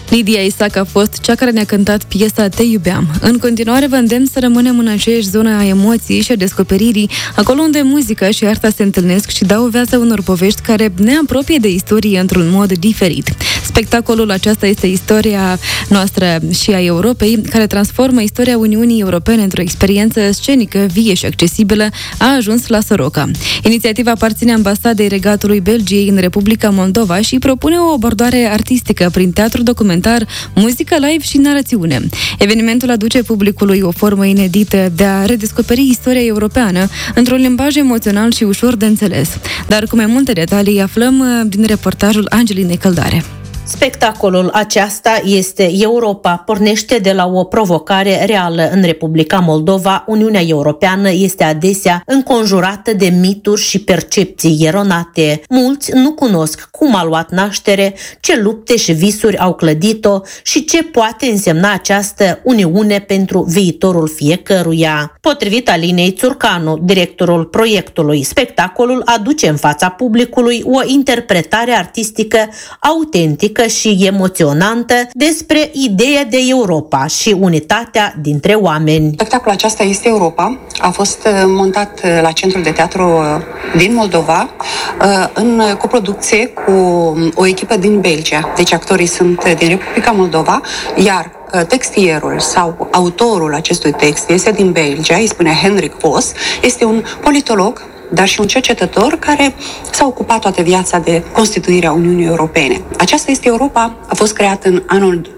Lidia Isaac a fost cea care ne-a cântat piesa Te iubeam. În continuare vă îndemn să rămânem în aceeași zonă a emoției și a descoperirii, acolo unde muzica și arta se întâlnesc și dau viață unor povești care ne apropie de istorie într-un mod diferit. Spectacolul Aceasta este istoria noastră și a Europei, care transformă istoria Uniunii Europene într-o experiență scenică, vie și accesibilă, a ajuns la Soroca. Inițiativa aparține Ambasadei Regatului Belgiei în Republica Moldova și propune o abordare artistică prin teatru documentar, muzică live și narațiune. Evenimentul aduce publicului o formă inedită de a redescoperi istoria europeană într-un limbaj emoțional și ușor de înțeles. Dar cu mai multe detalii aflăm din reportajul Angelinei Căldare. Spectacolul Aceasta este Europa pornește de la o provocare reală. În Republica Moldova, Uniunea Europeană este adesea înconjurată de mituri și percepții eronate. Mulți nu cunosc cum a luat naștere, ce lupte și visuri au clădit-o și ce poate însemna această uniune pentru viitorul fiecăruia. Potrivit Alinei Țurcanu, directorul proiectului, spectacolul aduce în fața publicului o interpretare artistică autentică și emoționantă despre ideea de Europa și unitatea dintre oameni. Spectacolul Aceasta este Europa a fost montat la Centrul de Teatru din Moldova în coproducție cu o echipă din Belgia. Deci actorii sunt din Republica Moldova, iar textierul sau autorul acestui text este din Belgia, îi spune Henrik Voss, este un politolog, dar și un cercetător care s-a ocupat toată viața de constituirea Uniunii Europene. Aceasta este Europa, a fost creată în anul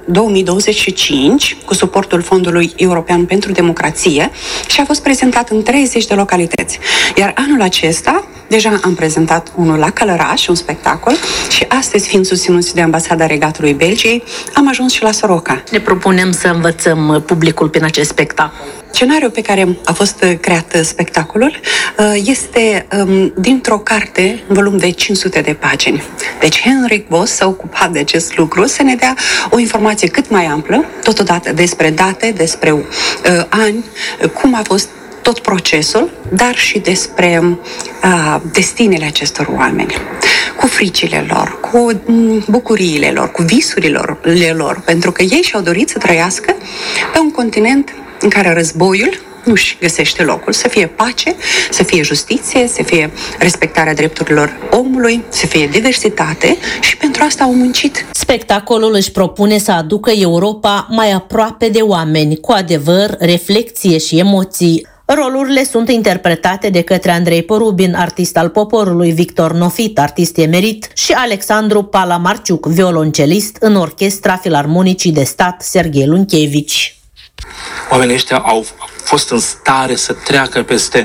2025 cu suportul Fondului European pentru Democrație și a fost prezentat în 30 de localități. Iar anul acesta deja am prezentat unul la Călăraș, un spectacol, și astăzi, fiind susținuți de Ambasada Regatului Belgiei, am ajuns și la Soroca. Ne propunem să învățăm publicul prin acest spectacol. Scenariul pe care a fost creat spectacolul este dintr-o carte, în volum de 500 de pagini. Deci Henrik Voss s-a ocupat de acest lucru, să ne dea o informație cât mai amplă, totodată despre date, despre ani, cum a fost tot procesul, dar și despre destinele acestor oameni, cu fricile lor, cu bucuriile lor, cu visurile lor, pentru că ei și-au dorit să trăiască pe un continent în care războiul nu-și găsește locul, să fie pace, să fie justiție, să fie respectarea drepturilor omului, să fie diversitate și pentru asta au muncit. Spectacolul își propune să aducă Europa mai aproape de oameni, cu adevăr, reflecție și emoții. Rolurile sunt interpretate de către Andrei Porubin, artist al poporului, Victor Nofit, artist emerit, și Alexandru Palamarciuc, violoncelist în Orchestra Filarmonicii de Stat Serghei Lunchevici. Oamenii ăștia au fost în stare să treacă peste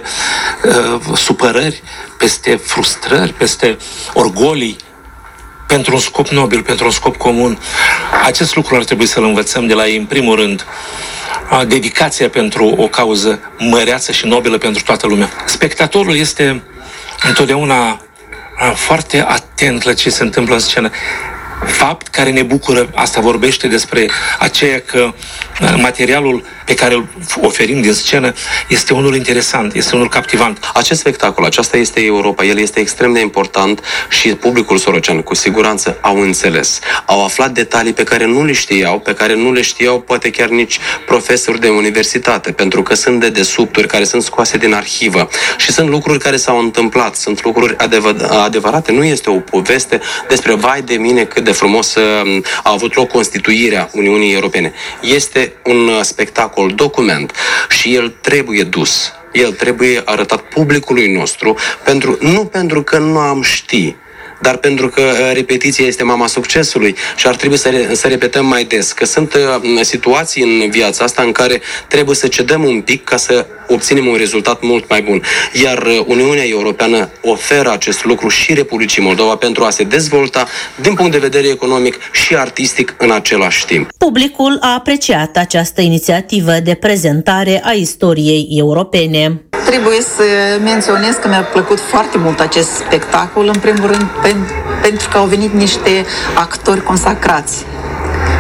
supărări, peste frustrări, peste orgolii, pentru un scop nobil, pentru un scop comun. Acest lucru ar trebui să-l învățăm de la ei, în primul rând. Dedicația pentru o cauză măreață și nobilă pentru toată lumea. Spectatorul este întotdeauna foarte atent la ce se întâmplă în scenă. Fapt care ne bucură, asta vorbește despre aceea că materialul pe care îl oferim din scenă este unul interesant, este unul captivant. Acest spectacol, aceasta este Europa, el este extrem de important și publicul sorocean cu siguranță au înțeles. Au aflat detalii pe care nu le știau, pe care nu le știau poate chiar nici profesori de universitate, pentru că sunt dedesubturi care sunt scoase din arhivă și sunt lucruri care s-au întâmplat, sunt lucruri adevărate, nu este o poveste despre vai de mine cât de frumos a avut loc constituirea Uniunii Europene. Este un spectacol document și el trebuie dus. El trebuie arătat publicului nostru, nu pentru că nu am ști, dar pentru că repetiția este mama succesului și ar trebui să repetăm mai des, că sunt situații în viața asta în care trebuie să cedăm un pic ca să obținem un rezultat mult mai bun. Iar Uniunea Europeană oferă acest lucru și Republicii Moldova pentru a se dezvolta din punct de vedere economic și artistic în același timp. Publicul a apreciat această inițiativă de prezentare a istoriei europene. Trebuie să menționez că mi-a plăcut foarte mult acest spectacol, în primul rând pentru că au venit niște actori consacrați.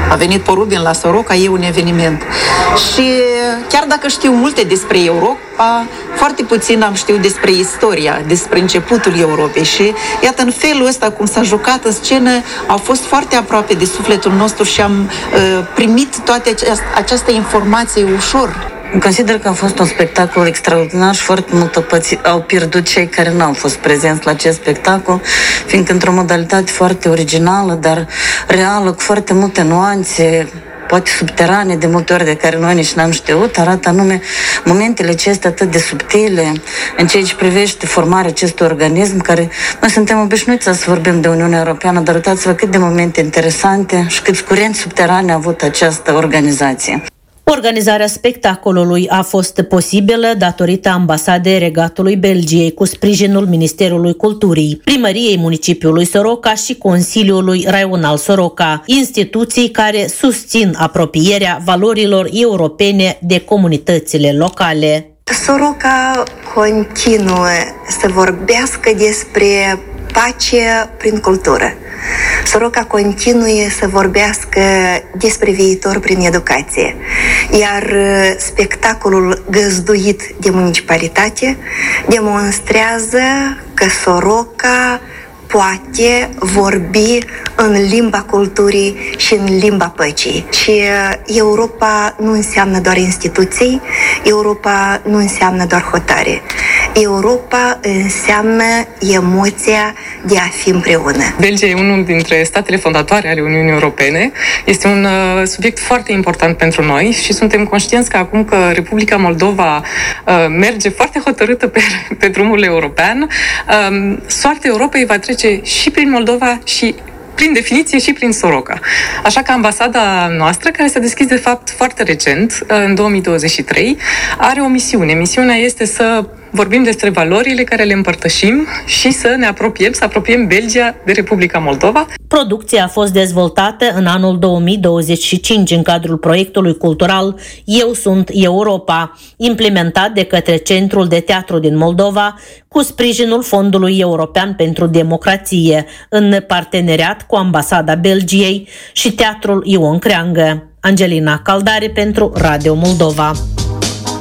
A venit Porubin la Soroca, e un eveniment. Și chiar dacă știu multe despre Europa, foarte puțin am știut despre istoria, despre începutul Europei. Și iată, în felul ăsta, cum s-a jucat în scenă, au fost foarte aproape de sufletul nostru și am primit toate această informație ușor. Consider că a fost un spectacol extraordinar și foarte multă păți au pierdut cei care n-au fost prezenți la acest spectacol, fiindcă într-o modalitate foarte originală, dar reală, cu foarte multe nuanțe, poate subterane de multe ori, de care noi nici n-am știut, arată anume momentele acestea atât de subtile în ceea ce privește formarea acestui organism, care noi suntem obișnuiți să vorbim de Uniunea Europeană, dar uitați-vă cât de momente interesante și câți curenți subterane a avut această organizație. Organizarea spectacolului a fost posibilă datorită Ambasadei Regatului Belgiei cu sprijinul Ministerului Culturii, Primăriei Municipiului Soroca și Consiliului Raional Soroca, instituții care susțin apropierea valorilor europene de comunitățile locale. Soroca continuă să vorbească despre pace prin cultură. Soroca continuă să vorbească despre viitor prin educație, iar spectacolul găzduit de municipalitate demonstrează că Soroca poate vorbi în limba culturii și în limba păcii. Și Europa nu înseamnă doar instituții, Europa nu înseamnă doar hotare. Europa înseamnă emoția de a fi împreună. Belgia e unul dintre statele fondatoare ale Uniunii Europene. Este un subiect foarte important pentru noi și suntem conștienți că acum că Republica Moldova merge foarte hotărâtă pe drumul european, soarta Europei va trece și prin Moldova și prin definiție și prin Soroca. Așa că ambasada noastră, care s-a deschis de fapt foarte recent, în 2023, are o misiune. Misiunea este să vorbim despre valorile care le împărtășim și să ne apropiem Belgia de Republica Moldova. Producția a fost dezvoltată în anul 2025 în cadrul proiectului cultural Eu sunt Europa, implementat de către Centrul de Teatru din Moldova cu sprijinul Fondului European pentru Democrație, în parteneriat cu Ambasada Belgiei și Teatrul Ion Creangă. Angelina Caldare pentru Radio Moldova.